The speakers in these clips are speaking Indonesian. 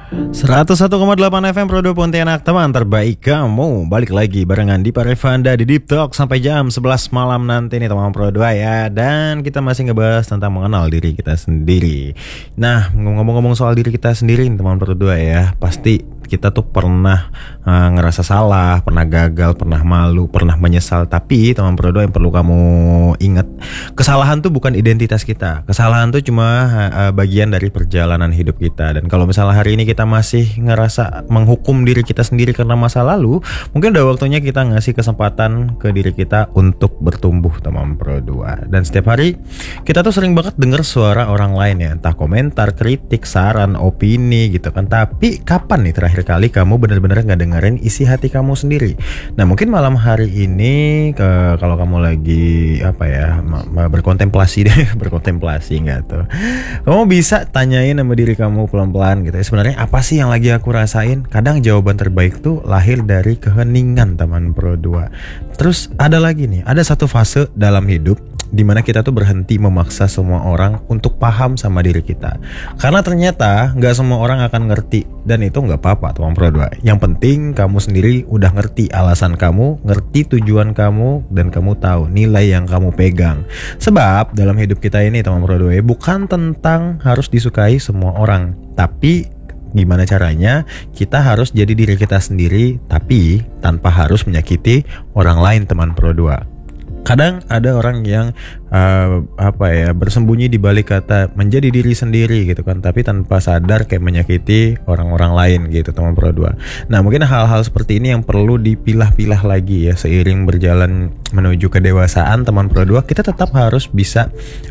101,8 FM Pro 2 Pontianak, teman terbaik kamu. Balik lagi barengan di Parevanda di Deep Talk sampai jam 11 malam nanti nih teman Pro 2 ya. Dan kita masih ngebahas tentang mengenal diri kita sendiri. Nah, ngomong-ngomong soal diri kita sendiri nih teman Pro 2 ya, pasti kita tuh pernah ngerasa salah, pernah gagal, pernah malu, pernah menyesal. Tapi teman Pro 2 yang perlu kamu ingat, kesalahan tuh bukan identitas kita. Kesalahan tuh cuma bagian dari perjalanan hidup kita. Dan kalau misalnya hari ini kita masih ngerasa menghukum diri kita sendiri karena masa lalu, mungkin udah waktunya kita ngasih kesempatan ke diri kita untuk bertumbuh teman Pro 2. Dan setiap hari kita tuh sering banget denger suara orang lain ya, entah komentar, kritik, saran, opini gitu kan. Tapi kapan nih terakhir kali kamu benar-benar nggak dengerin isi hati kamu sendiri? Nah, mungkin malam hari ini kalau kamu lagi berkontemplasi deh, berkontemplasi nggak tuh, kamu bisa tanyain sama diri kamu pelan-pelan gitu ya, sebenarnya apa sih yang lagi aku rasain? Kadang jawaban terbaik tuh lahir dari keheningan teman Pro 2. Terus ada lagi nih, ada satu fase dalam hidup dimana kita tuh berhenti memaksa semua orang untuk paham sama diri kita. Karena ternyata gak semua orang akan ngerti. Dan itu gak apa-apa teman Pro 2. Yang penting kamu sendiri udah ngerti alasan kamu, ngerti tujuan kamu, dan kamu tahu nilai yang kamu pegang. Sebab dalam hidup kita ini teman Pro 2 bukan tentang harus disukai semua orang, tapi gimana caranya kita harus jadi diri kita sendiri, tapi tanpa harus menyakiti orang lain teman Pro 2. Kadang ada orang yang bersembunyi di balik kata menjadi diri sendiri gitu kan, tapi tanpa sadar kayak menyakiti orang-orang lain gitu teman Pro 2. Nah, mungkin hal-hal seperti ini yang perlu dipilah-pilah lagi ya, seiring berjalan menuju kedewasaan teman Pro 2. Kita tetap harus bisa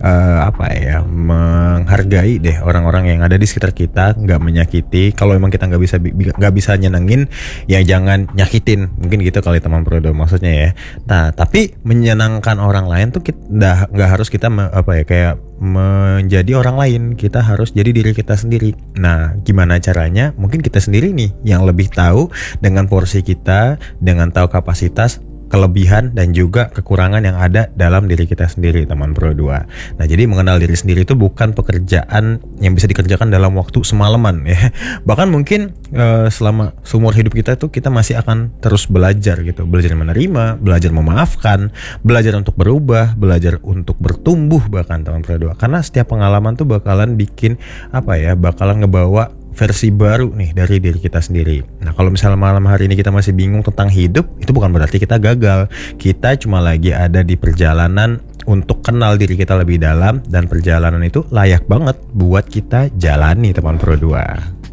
menghargai deh orang-orang yang ada di sekitar kita, nggak menyakiti. Kalau emang kita nggak bisa nyenengin, ya jangan nyakitin, mungkin gitu kali teman Pro 2 maksudnya ya. Nah, tapi menyenangkan orang lain tuh kita nggak harus kita menjadi orang lain. Kita harus jadi diri kita sendiri. Nah, gimana caranya? Mungkin kita sendiri nih yang lebih tahu dengan porsi kita, dengan tahu kapasitas, kelebihan dan juga kekurangan yang ada dalam diri kita sendiri teman Pro 2. Nah, jadi mengenal diri sendiri itu bukan pekerjaan yang bisa dikerjakan dalam waktu semalaman ya. Bahkan mungkin selama seumur hidup kita tuh kita masih akan terus belajar gitu. Belajar menerima, belajar memaafkan, belajar untuk berubah, belajar untuk bertumbuh bahkan teman Pro 2. Karena setiap pengalaman tuh bakalan bikin bakalan ngebawa versi baru nih dari diri kita sendiri. Nah, kalau misalnya malam hari ini kita masih bingung tentang hidup, itu bukan berarti kita gagal. Kita cuma lagi ada di perjalanan untuk kenal diri kita lebih dalam, dan perjalanan itu layak banget buat kita jalani teman Pro 2.